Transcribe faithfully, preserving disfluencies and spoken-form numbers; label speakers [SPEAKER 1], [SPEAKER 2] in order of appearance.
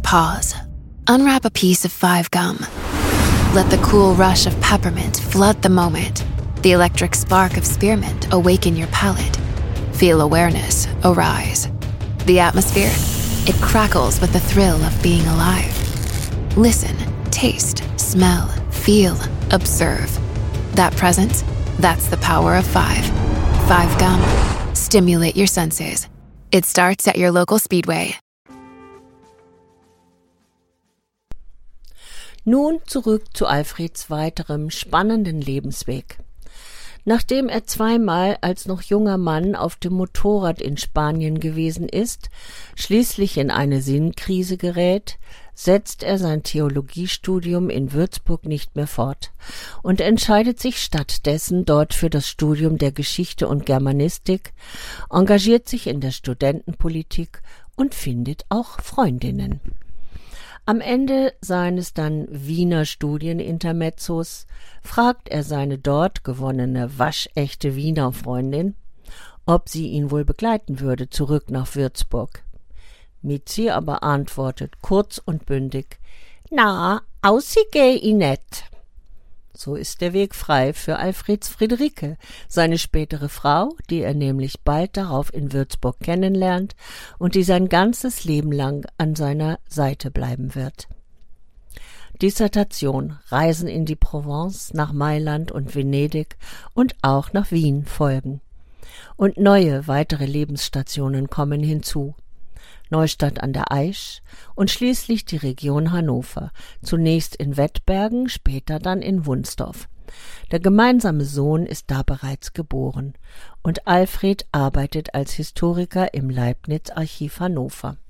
[SPEAKER 1] Pause. Unwrap a piece of Five Gum. Let the cool rush of peppermint flood the moment. The electric spark of spearmint awaken your palate. Feel awareness arise. The atmosphere, it crackles with the thrill of being alive. Listen, taste, smell, feel, observe. That presence, that's the power of five. Five Gum. Stimulate your senses. It starts at your local Speedway.
[SPEAKER 2] Nun zurück zu Alfreds weiterem spannenden Lebensweg. Nachdem er zweimal als noch junger Mann auf dem Motorrad in Spanien gewesen ist, schließlich in eine Sinnkrise gerät, setzt er sein Theologiestudium in Würzburg nicht mehr fort und entscheidet sich stattdessen dort für das Studium der Geschichte und Germanistik, engagiert sich in der Studentenpolitik und findet auch Freundinnen. Am Ende seines dann Wiener Studienintermezzos fragt er seine dort gewonnene waschechte Wiener Freundin, ob sie ihn wohl begleiten würde zurück nach Würzburg. Mizi aber antwortet kurz und bündig: »Na, aussie geh i net.« So ist der Weg frei für Alfreds Friederike, seine spätere Frau, die er nämlich bald darauf in Würzburg kennenlernt und die sein ganzes Leben lang an seiner Seite bleiben wird. Dissertation, Reisen in die Provence, nach Mailand und Venedig und auch nach Wien folgen. Und neue, weitere Lebensstationen kommen hinzu. Neustadt an der Aisch und schließlich die Region Hannover, zunächst in Wettbergen, später dann in Wunsdorf. Der gemeinsame Sohn ist da bereits geboren und Alfred arbeitet als Historiker im Leibniz-Archiv Hannover.